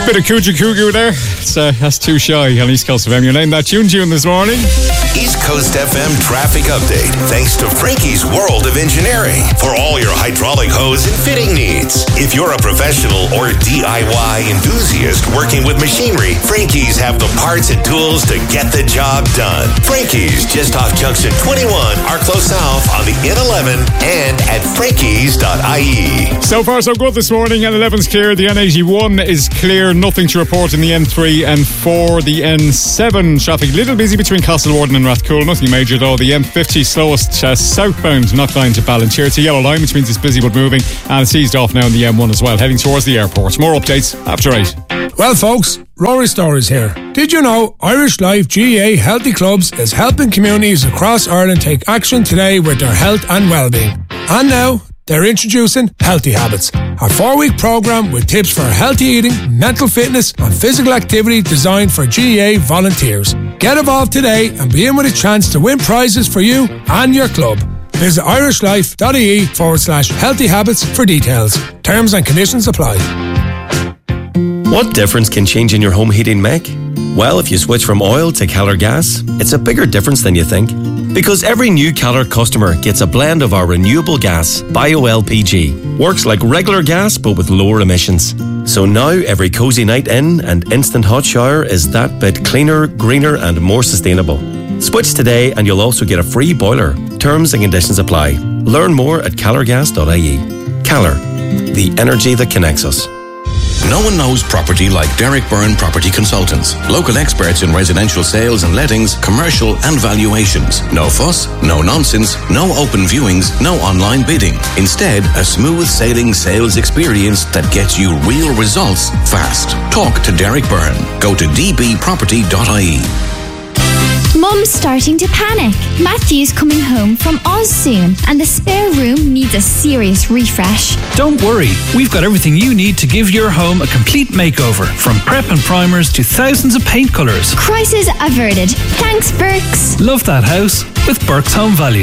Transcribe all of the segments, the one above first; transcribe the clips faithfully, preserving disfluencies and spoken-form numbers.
Bit of Cooja Cuckoo there. It's, uh, that's Too Shy on East Coast F M. Your name that tune tune this morning. East Coast F M traffic update thanks to Frankie's World of Engineering for all your hydraulic hose and fitting needs. If you're a professional or D I Y enthusiast working with machinery, Frankie's have the parts and tools to get the job done. Frankie's just off Junction twenty-one, Arklow South on the N eleven and at frankies dot I E. So far so good this morning. N eleven's clear. The N eighty-one is clear. Nothing to report in the N three and four. The N seven traffic little busy between Castlewarden and Rathcoole. Nothing major though. The M fifty slowest uh, southbound Knockline to Ballantyre. It's a yellow line, which means it's busy but moving, and it's eased off now in the M one as well, heading towards the airport. More updates after eight. Well folks, Rory Stories here. Did you know Irish Life G A A Healthy Clubs is helping communities across Ireland take action today with their health and well-being? And now they're introducing Healthy Habits, a four-week programme with tips for healthy eating, mental fitness and physical activity designed for G A A volunteers. Get involved today and be in with a chance to win prizes for you and your club. Visit irishlife.ie forward slash healthy habits for details. Terms and conditions apply. What difference can changing your home heating make? Well, if you switch from oil to Keller Gas, it's a bigger difference than you think. Because every new Keller customer gets a blend of our renewable gas, Bio L P G. Works like regular gas but with lower emissions. So now every cosy night in and instant hot shower is that bit cleaner, greener and more sustainable. Switch today and you'll also get a free boiler. Terms and conditions apply. Learn more at keller gas dot I E. Keller, the energy that connects us. No one knows property like Derek Byrne Property Consultants. Local experts in residential sales and lettings, commercial and valuations. No fuss, no nonsense, no open viewings, no online bidding. Instead, a smooth sailing sales experience that gets you real results fast. Talk to Derek Byrne. Go to d b property dot I E. Mum's starting to panic. Matthew's coming home from Oz soon, and the spare room needs a serious refresh. Don't worry, we've got everything you need to give your home a complete makeover, from prep and primers to thousands of paint colours. Crisis averted. Thanks, Burks. Love that house with Burks Home Value.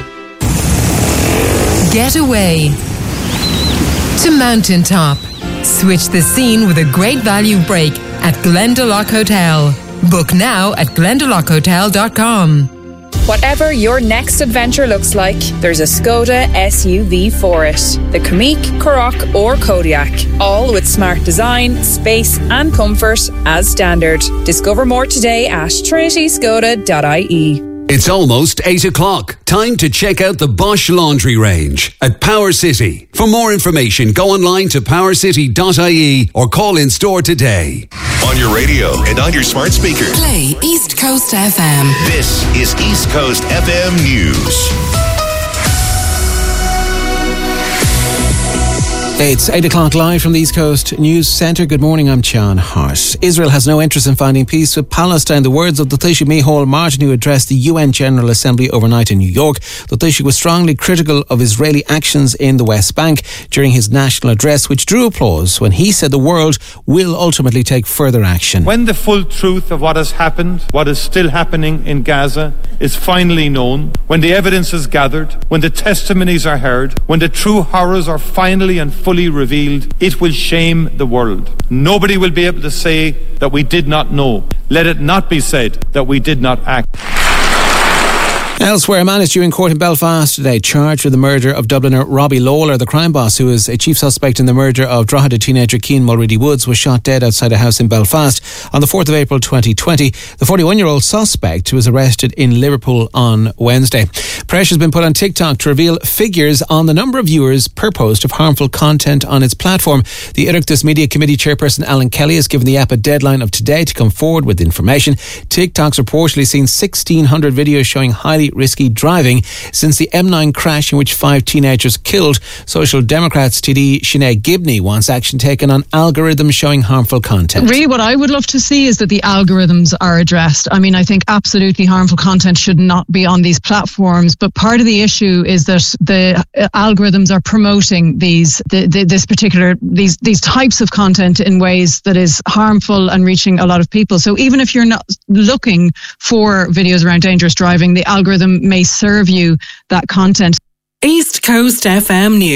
Get away to Mountaintop. Switch the scene with a great value break at Glendalough Hotel. Book now at glendalough hotel dot com. Whatever your next adventure looks like, there's a Skoda S U V for it. The Kamiq, Karoq or Kodiaq. All with smart design, space and comfort as standard. Discover more today at trinity skoda dot I E. It's almost eight o'clock. Time to check out the Bosch laundry range at Power City. For more information, go online to power city dot I E or call in store today. On your radio and on your smart speaker. Play East Coast F M. This is East Coast F M News. It's eight o'clock live from the East Coast News Centre. Good morning, I'm John Hart. Israel has no interest in finding peace with Palestine. The words of the Taoiseach Micheál Martin, who addressed the U N General Assembly overnight in New York. The Taoiseach was strongly critical of Israeli actions in the West Bank during his national address, which drew applause when he said the world will ultimately take further action. When the full truth of what has happened, what is still happening in Gaza, is finally known, when the evidence is gathered, when the testimonies are heard, when the true horrors are finally and fully revealed, it will shame the world. Nobody will be able to say that we did not know. Let it not be said that we did not act. Elsewhere, a man is due in court in Belfast today, charged with the murder of Dubliner Robbie Lawler. The crime boss, who is a chief suspect in the murder of Drogheda teenager Cian Mulready Woods, was shot dead outside a house in Belfast on the fourth of April twenty twenty. The forty-one-year-old suspect was arrested in Liverpool on Wednesday. Pressure has been put on TikTok to reveal figures on the number of viewers per post of harmful content on its platform. The Oireachtas Media Committee chairperson Alan Kelly has given the app a deadline of today to come forward with information. TikTok's reportedly seen sixteen hundred videos showing highly risky driving since the M nine crash in which five teenagers killed. Social Democrats T D Sinead Gibney wants action taken on algorithms showing harmful content. Really, what I would love to see is that the algorithms are addressed. I mean, I think absolutely harmful content should not be on these platforms, but part of the issue is that the algorithms are promoting these the, the, this particular these these types of content in ways that is harmful and reaching a lot of people. So even if you're not looking for videos around dangerous driving, the algorithm may serve you that content. East Coast F M News.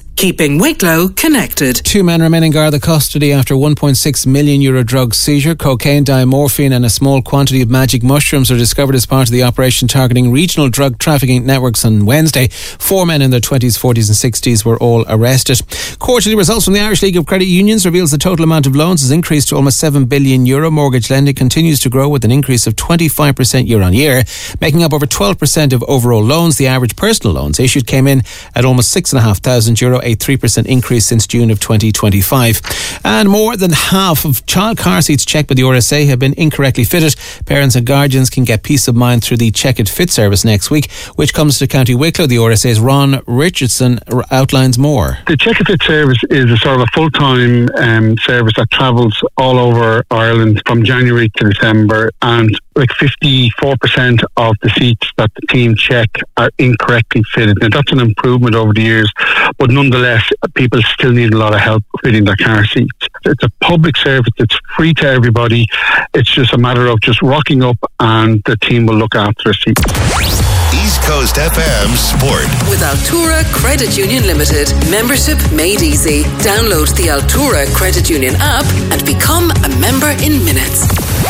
keeping Wicklow connected. Two men remain in Garda custody after one point six million euro drug seizure. Cocaine, diamorphine and a small quantity of magic mushrooms are discovered as part of the operation targeting regional drug trafficking networks on Wednesday. Four men in their twenties, forties and sixties were all arrested. Quarterly results from the Irish League of Credit Unions reveals the total amount of loans has increased to almost seven billion euro. Mortgage lending continues to grow with an increase of twenty-five percent year on year, making up over twelve percent of overall loans. The average personal loans issued came in at almost six thousand five hundred euro, a three percent increase since June of twenty twenty-five. And more than half of child car seats checked by the R S A have been incorrectly fitted. Parents and guardians can get peace of mind through the Check It Fit service next week, which comes to County Wicklow. The R S A's Ron Richardson outlines more. The Check It Fit service is a sort of a full-time um, service that travels all over Ireland from January to December, and like fifty-four percent of the seats that the team check are incorrectly fitted. Now that's an improvement over the years, but nonetheless people still need a lot of help fitting their car seats. It's a public service, it's free to everybody. It's just a matter of just rocking up and the team will look after their seats. East Coast F M Sport. With Altura Credit Union Limited. Membership made easy. Download the Altura Credit Union app and become a member in minutes.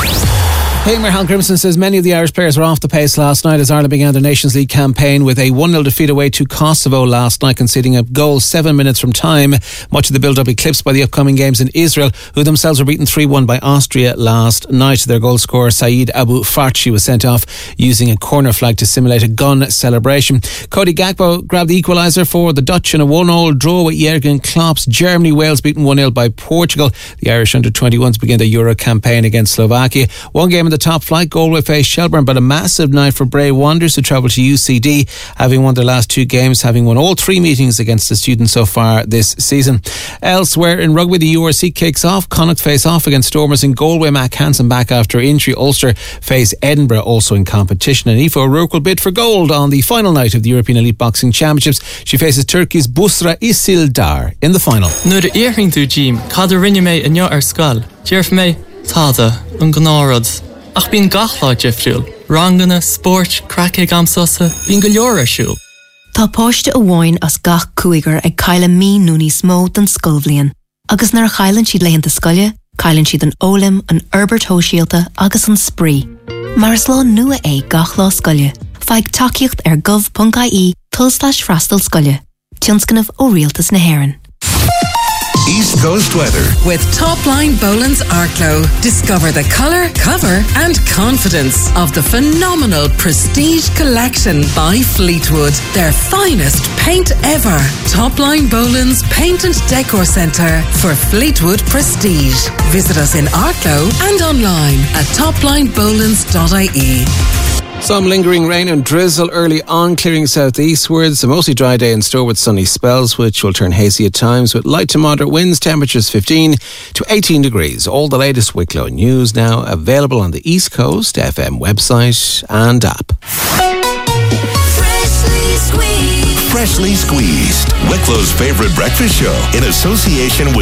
Eamon Hal Grimson says many of the Irish players were off the pace last night as Ireland began their Nations League campaign with a one nil defeat away to Kosovo last night, conceding a goal seven minutes from time. Much of the build-up eclipsed by the upcoming games in Israel, who themselves were beaten three one by Austria last night. Their goal scorer Saeed Abu Farchi was sent off using a corner flag to simulate a gun celebration. Cody Gakpo grabbed the equaliser for the Dutch in a one all draw with Jurgen Klopp's Germany. Wales beaten one nil by Portugal. The Irish under twenty-ones begin their Euro campaign against Slovakia. One game in the top flight, Galway faced Shelbourne, but a massive night for Bray Wanderers, who travel to U C D, having won their last two games, having won all three meetings against the students so far this season. Elsewhere in rugby, the U R C kicks off. Connacht face off against Stormers in Galway. Mac Hansen back after injury. Ulster face Edinburgh, also in competition. And Aoife O'Rourke will bid for gold on the final night of the European Elite Boxing Championships. She faces Turkey's Busra Isildar in the final. Nuair a éireann tú Jim, cad a rinne mé inniu ar scoil. Dearf mé táda an gnárad. Ach bín gachlá defriúil. Rangana, sport, crackig amsosa, bín go leor ar siúil. Tá páiste a bháin as gach cuaigar ag caile mí núní smó den scolbhliain. Agus nar chailann siad leitheanta scoile, cailann siad an ólim, an Herbert Hóisialta agus an spree. Mar is lá nua é gach lá scoile. Feig takeíocht ar gov.ie tulslash frastal scoile. Tionscanmh ó rialtas na hÉireann. East Coast weather. With Topline Boland's Arklow. Discover the colour, cover and confidence of the phenomenal Prestige Collection by Fleetwood. Their finest paint ever. Topline Boland's Paint and Decor Centre for Fleetwood Prestige. Visit us in Arklow and online at topline bolands dot I E. Some lingering rain and drizzle early on, clearing southeastwards. A mostly dry day in store with sunny spells, which will turn hazy at times with light to moderate winds. Temperatures fifteen to eighteen degrees. All the latest Wicklow news now available on the East Coast F M website and app. Freshly squeezed. Freshly squeezed. Wicklow's favorite breakfast show in association with